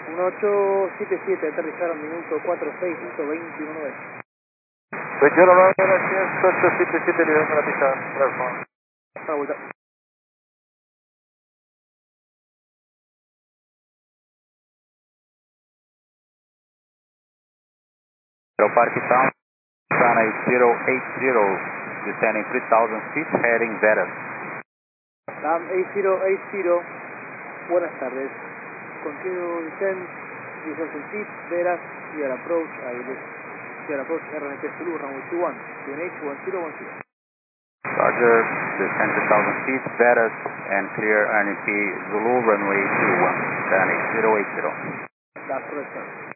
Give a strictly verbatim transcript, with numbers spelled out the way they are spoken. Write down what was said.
uno ocho siete siete, aterrizaron minuto cuatro seis punto veintiuno nueve. Señor, gracias, ocho siete siete, liberamos la pista, gracias. Una vuelta. Aeroparque Town, Sana zero eight zero, descending three thousand feet, heading Vedas. Tam ochenta ochenta, buenas tardes. Continue descent, three thousand feet, Veras, clear approach, I will clear approach, R N T Zulu, runway two one, Q N H one zero one zero. Roger, descend two thousand feet, Vedas, and clear R N T Zulu, runway two one, Sana zero eight zero. That's correct, sir.